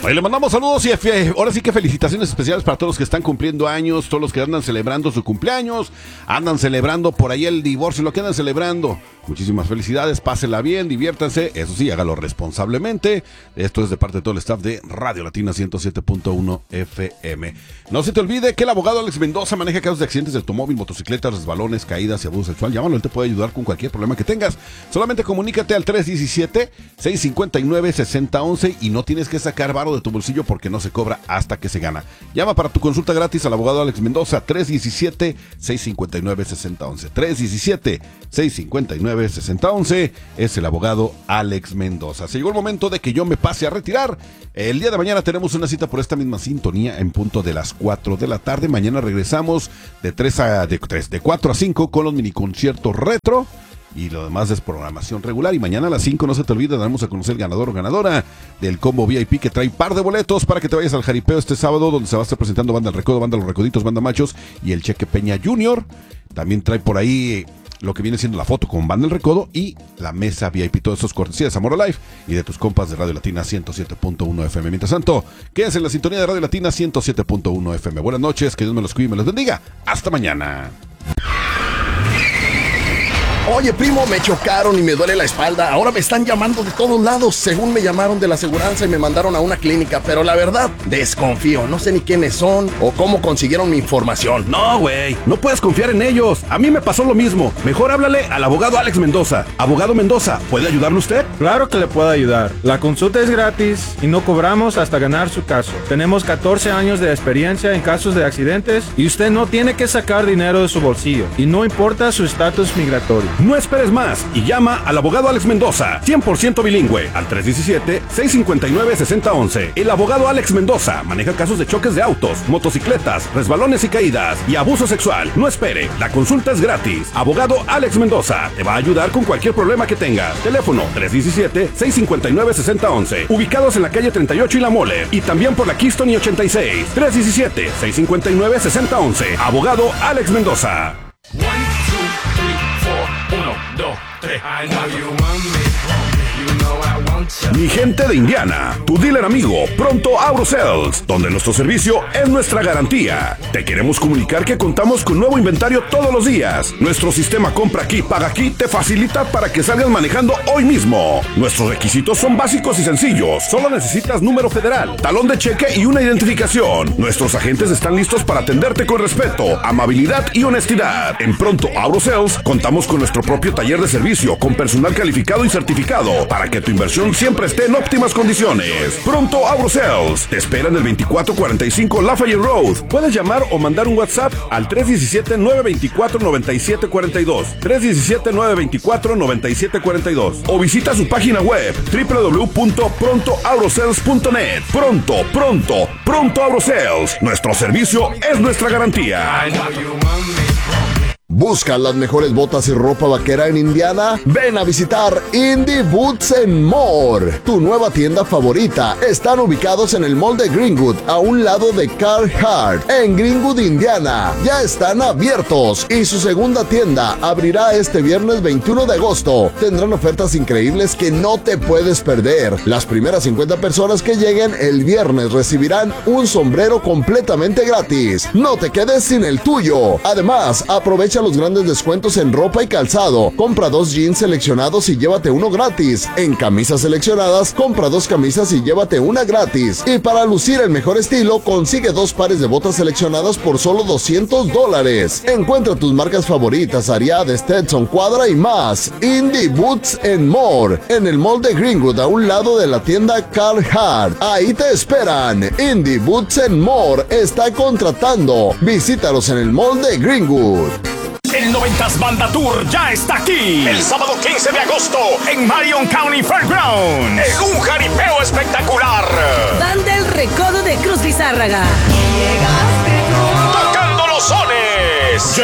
Ahí le mandamos saludos y ahora sí que felicitaciones especiales para todos los que están cumpliendo años, todos los que andan celebrando su cumpleaños, andan celebrando por ahí el divorcio, lo que andan celebrando. Muchísimas felicidades, pásela bien, diviértanse, eso sí, hágalo responsablemente. Esto es de parte de todo el staff de Radio Latina 107.1 FM. No se te olvide que el abogado Alex Mendoza maneja casos de accidentes de automóvil, motocicletas, resbalones, caídas y abuso sexual. Llámalo, él te puede ayudar con cualquier problema que tengas. Solamente comunícate al 317-659-6011 y no tienes que sacar varo de tu bolsillo porque no se cobra hasta que se gana. Llama para tu consulta gratis al abogado Alex Mendoza, 317-659-6011. 317-659-6011 es el abogado Alex Mendoza. Se llegó el momento de que yo me pase a retirar. El día de mañana tenemos una cita por esta misma sintonía en punto de las 4 de la tarde. Mañana regresamos de 4 a 5 con los miniconciertos retro. Y lo demás es programación regular. Y mañana a las 5, no se te olvide, daremos a conocer el ganador o ganadora del combo VIP que trae par de boletos para que te vayas al jaripeo este sábado, donde se va a estar presentando Banda El Recodo, Banda Los Recoditos, Banda Machos y el Cheque Peña Junior. También trae por ahí lo que viene siendo la foto con Banda El Recodo y la mesa VIP. Todos esos cortesías de Amor Life y de tus compas de Radio Latina 107.1 FM. Mientras tanto, quédense en la sintonía de Radio Latina 107.1 FM. Buenas noches, que Dios me los cuide y me los bendiga. Hasta mañana. Oye, primo, me chocaron y me duele la espalda. Ahora me están llamando de todos lados. Según me llamaron de la aseguranza y me mandaron a una clínica. Pero la verdad, desconfío. No sé ni quiénes son o cómo consiguieron mi información. No, güey, no puedes confiar en ellos. A mí me pasó lo mismo. Mejor háblale al abogado Alex Mendoza. Abogado Mendoza, ¿puede ayudarle usted? Claro que le puedo ayudar. La consulta es gratis y no cobramos hasta ganar su caso. Tenemos 14 años de experiencia en casos de accidentes y usted no tiene que sacar dinero de su bolsillo. Y no importa su estatus migratorio. No esperes más y llama al abogado Alex Mendoza, 100% bilingüe, al 317-659-6011. El abogado Alex Mendoza maneja casos de choques de autos, motocicletas, resbalones y caídas y abuso sexual. No espere, la consulta es gratis. Abogado Alex Mendoza te va a ayudar con cualquier problema que tengas. Teléfono 317-659-6011. Ubicados en la calle 38 y La Mole y también por la Keystone y 86. 317-659-6011. Abogado Alex Mendoza. 1, 2, 3, 4, 1, 2, 3. I know you want me. You know I want you. Mi gente de Indiana, tu dealer amigo, Pronto AutoSales, donde nuestro servicio es nuestra garantía. Te queremos comunicar que contamos con nuevo inventario todos los días. Nuestro sistema compra aquí, paga aquí, te facilita para que salgas manejando hoy mismo. Nuestros requisitos son básicos y sencillos. Solo necesitas número federal, talón de cheque y una identificación. Nuestros agentes están listos para atenderte con respeto, amabilidad y honestidad. En Pronto AutoSales contamos con nuestro propio taller de servicio con personal calificado y certificado para que tu inversión siempre esté en óptimas condiciones. Pronto AutoSales te espera en el 2445 Lafayette Road. Puedes llamar o mandar un WhatsApp al 317-924-9742. 317-924-9742. O visita su página web www.prontoautosales.net. Pronto AutoSales. Nuestro servicio es nuestra garantía. I know you want me. ¿Buscas las mejores botas y ropa vaquera en Indiana? Ven a visitar Indie Boots and More, tu nueva tienda favorita. Están ubicados en el mall de Greenwood, a un lado de Carhartt, en Greenwood, Indiana. Ya están abiertos y su segunda tienda abrirá este viernes 21 de agosto. Tendrán ofertas increíbles que no te puedes perder. Las primeras 50 personas que lleguen el viernes recibirán un sombrero completamente gratis. No te quedes sin el tuyo. Además, aprovecha los grandes descuentos en ropa y calzado. Compra 2 jeans seleccionados y llévate uno gratis. En camisas seleccionadas, compra 2 camisas y llévate una gratis. Y para lucir el mejor estilo, consigue 2 pares de botas seleccionadas por solo $200. Encuentra tus marcas favoritas, Ariat, Stetson, Quadra y más. Indie Boots and More, en el mall de Greenwood, a un lado de la tienda Carhartt. Ahí te esperan. Indie Boots and More está contratando. Visítalos en el mall de Greenwood. El 90s Banda Tour ya está aquí. El sábado 15 de agosto en Marion County Fairgrounds. En un jaripeo espectacular. Banda El Recodo de Cruz Lizárraga. Tocando los sones.